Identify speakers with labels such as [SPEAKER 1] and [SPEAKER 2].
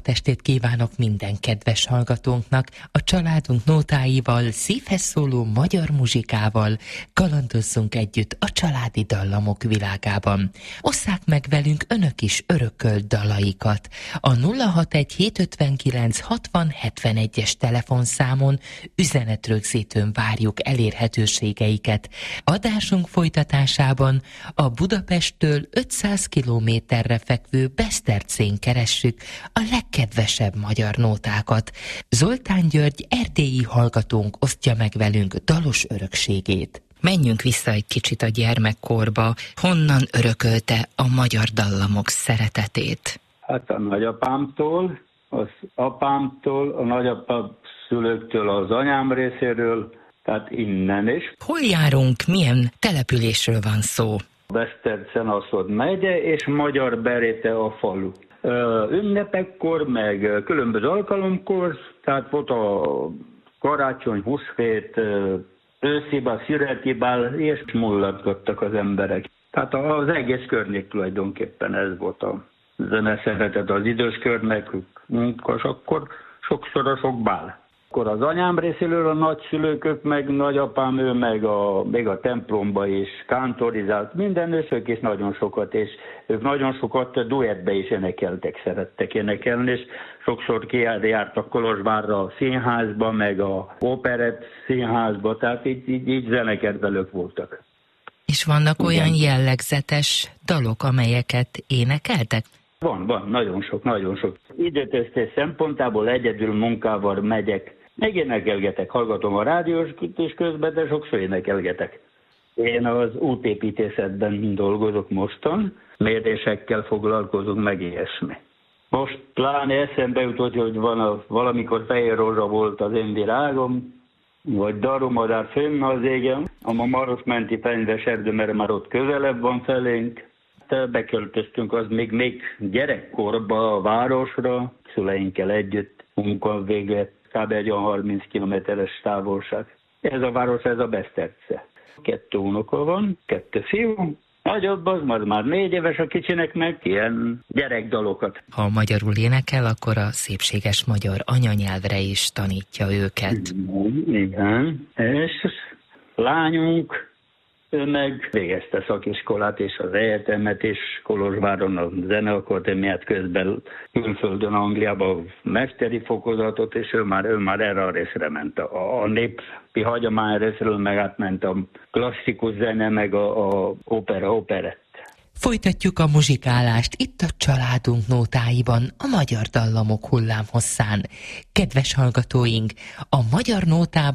[SPEAKER 1] szombat estét kívánok minden kedves hallgatónknak, a családunk nótáival, szívhez szóló magyar muzsikával kalandozzunk együtt a családi dallamok világában. Osszák meg velünk önök is örökölt dalaikat. A 061 759 60 71-es telefonszámon üzenetrögzítőn várjuk elérhetőségeiket. Adásunk folytatásában a Budapesttől 500 kilométerre fekvő Besztercén keressük a legkedvesebb magyar nótákat. Zoltán György erdélyi hallgatónk osztja meg velünk dalos örökségét. Menjünk vissza egy kicsit a gyermekkorba. Honnan örökölte a magyar dallamok szeretetét?
[SPEAKER 2] Hát a nagyapámtól, az apámtól, a nagyapám szülőktől, az anyám részéről, tehát innen is.
[SPEAKER 1] Hol járunk, milyen településről van szó?
[SPEAKER 2] Besztercen-Aszód megye és Magyarberéte a falu. Ünnepekkor, meg különböző alkalomkor, tehát volt a karácsony, húsvét, őszibál, születibál, és mullatgattak az emberek. Tehát az egész környék tulajdonképpen ez volt a zene szeretet az idős körnek, és akkor sokszor a sok bál. Akkor az anyám részéről a nagyszülők, meg nagyapám, ő még a templomba is kántorizált, minden őszök is nagyon sokat, és ők nagyon sokat duettbe is énekeltek, szerettek énekelni, és sokszor jártak Kolozsvárra a színházba, meg a operett színházba, tehát így zenekedvelők voltak.
[SPEAKER 1] És vannak olyan jellegzetes dalok, amelyeket énekeltek?
[SPEAKER 2] Van, nagyon sok. Időtöztés szempontából egyedül munkával megyek. Megénekelgetek, hallgatom a rádiós és közben, de sokszor énekelgetek. Én az útépítészetben dolgozok mostan, mérésekkel foglalkozunk, meg ilyesmi. Most pláne eszembe jutott, hogy valamikor fehér rózsa volt az én virágom, vagy darumadár fönn az égen, a Marosmenti fenyves erdő, mert már ott közelebb van felénk. Beköltöztünk az még gyerekkorba a városra, szüleinkkel együtt munka véget, kb. Egy 30 kilométeres távolság. Ez a város, ez a Beszterce. 2 unoka van, 2 fiú. Nagyobb az már 4 éves, a kicsinek meg ilyen gyerekdalokat.
[SPEAKER 1] Ha magyarul énekel, akkor a szépséges magyar anyanyelvre is tanítja őket.
[SPEAKER 2] Igen. És lányunk, ő meg végezte szakiskolát és az egyetemet, és Kolozsváron a zeneakadémiát, közben külföldön, Angliába mesteri fokozatot, és ő már erre a részre ment. A népi hagyomány részről meg átment a klasszikus zene, meg a operett.
[SPEAKER 1] Folytatjuk a muzsikálást itt a családunk nótáiban, a magyar dallamok hullámhosszán. Kedves hallgatóink, a magyar nótában